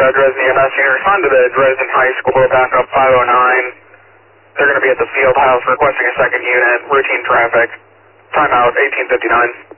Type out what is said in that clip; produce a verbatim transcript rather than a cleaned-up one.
uh, Dresden E M S unit. Respond to the Dresden High School, backup five oh nine. They're going to be at the field house requesting a second unit. Routine traffic. Timeout eighteen fifty-nine.